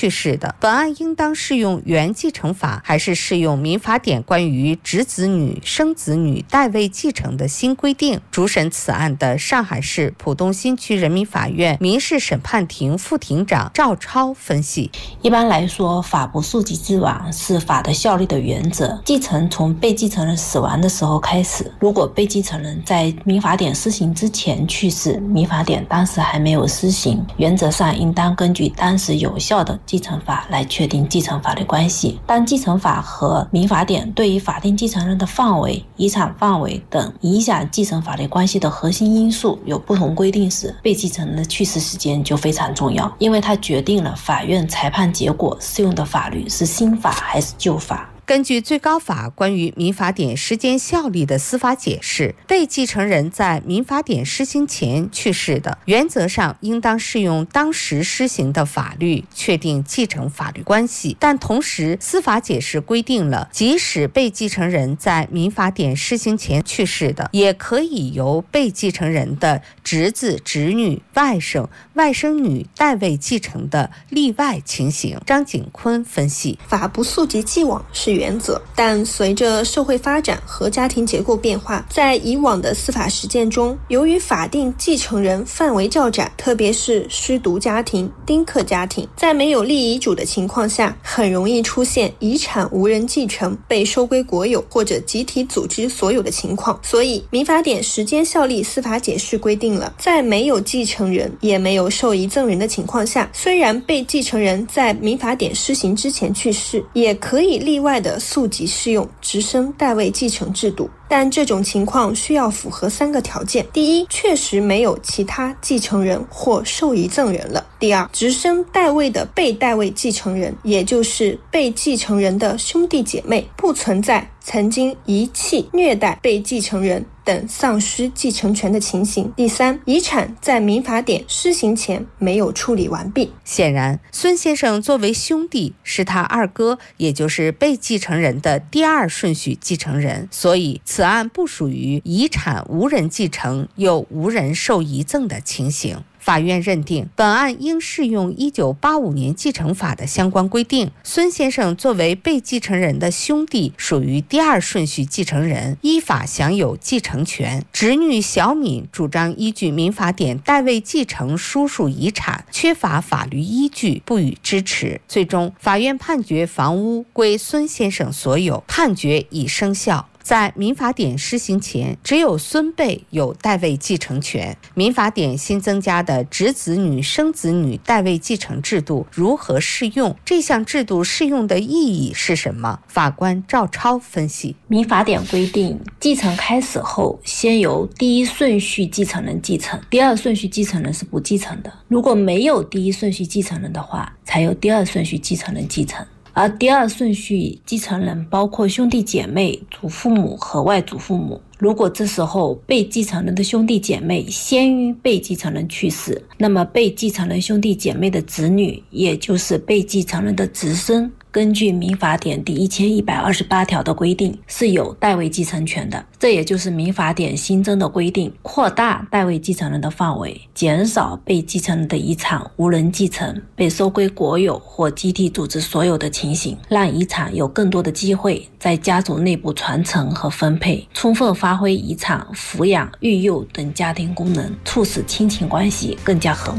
去世的，本案应当适用原继承法，还是适用民法典关于侄子女、生子女代位继承的新规定？主审此案的上海市浦东新区人民法院民事审判庭副庭长赵超分析： 一般来说，法不溯及既往是法的效力的原则。继承从被继承人死亡的时候开始，如果被继承人在民法典施行之前去世，民法典当时还没有施行，原则上应当根据当时有效的继承法来确定继承法律关系。当继承法和民法典对于法定继承人的范围、遗产范围等影响继承法律关系的核心因素有不同规定时，被继承人的去世时间就非常重要，因为它决定了法院裁判结果适用的法律是新法还是旧法。 根据最高法关于民法典时间效力的司法解释，被继承人在民法典施行前去世的，原则上应当适用当时施行的法律确定继承法律关系。但同时，司法解释规定了，即使被继承人在民法典施行前去世的，也可以由被继承人的侄子、侄女、外甥、外甥女代位继承的例外情形。张景坤分析： 法不溯及既往是原则，但随着社会发展和家庭结构变化，在以往的司法实践中，由于法定继承人范围较窄，特别是失独家庭、丁克家庭，在没有立遗嘱的情况下，很容易出现遗产无人继承、被收归国有或者集体组织所有的情况。所以民法典时间效力司法解释规定了，在没有继承人也没有受遗赠人的情况下，虽然被继承人在民法典施行之前去世，也可以例外的溯及适用直升代位继承制度。但这种情况需要符合3个条件：第一，确实没有其他继承人或受遗赠人了；第二，直升代位的被代位继承人，也就是被继承人的兄弟姐妹，不存在曾经遗弃、虐待被继承人等丧失继承权的情形；第三，遗产在民法典施行前没有处理完毕。 显然，孙先生作为兄弟，是他二哥，也就是被继承人的第2顺序继承人，所以此案不属于遗产无人继承又无人受遗赠的情形。法院认定本案应适用1985年继承法的相关规定，孙先生作为被继承人的兄弟，属于第2顺序继承人，依法享有继承权。侄女小敏主张依据民法典代位继承叔叔遗产，缺乏法律依据，不予支持。最终，法院判决房屋归孙先生所有，判决已生效。在民法典施行前，只有孙辈有代位继承权。民法典新增加的侄子女、生子女代位继承制度如何适用？这项制度适用的意义是什么？法官赵超分析： 民法典规定，继承开始后，先由第1顺序继承人继承，第2顺序继承人是不继承的。如果没有第1顺序继承人的话，才由第2顺序继承人继承。而第2顺序继承人包括兄弟姐妹、祖父母和外祖父母。如果这时候被继承人的兄弟姐妹先于被继承人去世，那么被继承人兄弟姐妹的子女，也就是被继承人的侄孙，根据民法典第1128条的规定，是有代位继承权的。这也就是民法典新增的规定，扩大代位继承人的范围，减少被继承人的遗产无人继承、被收归国有或集体组织所有的情形，让遗产有更多的机会在家族内部传承和分配，充分发挥遗产抚养、育幼等家庭功能，促使亲情关系更加和睦。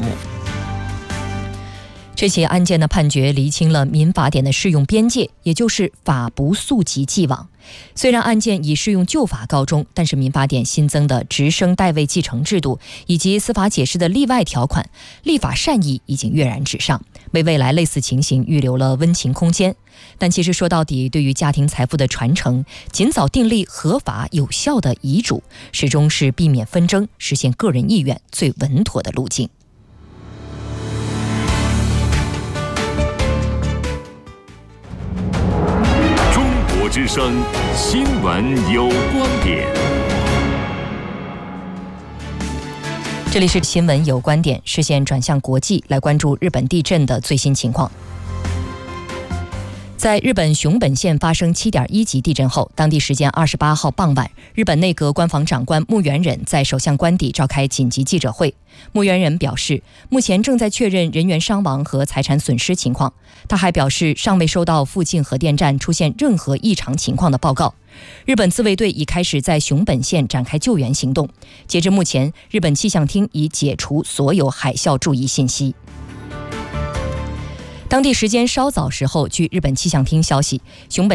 这起案件的判决厘清了民法典的适用边界，也就是法不溯及既往。虽然案件以适用旧法告终，但是民法典新增的直升代位继承制度以及司法解释的例外条款，立法善意已经跃然纸上，为未来类似情形预留了温情空间。但其实说到底，对于家庭财富的传承，尽早订立合法有效的遗嘱，始终是避免纷争、实现个人意愿最稳妥的路径。 之声新闻有观点， 这里是新闻有观点，视线转向国际，来关注日本地震的最新情况。在在日本熊本县发生 7.1 级地震后，当地时间28号傍晚，日本内阁官房长官木原忍在首相官邸召开紧急记者会。木原忍表示，目前正在确认人员伤亡和财产损失情况。他还表示，尚未收到附近核电站出现任何异常情况的报告。日本自卫队已开始在熊本县展开救援行动。截至目前，日本气象厅已解除所有海啸注意信息。当地时间稍早时候，据日本气象厅消息，熊本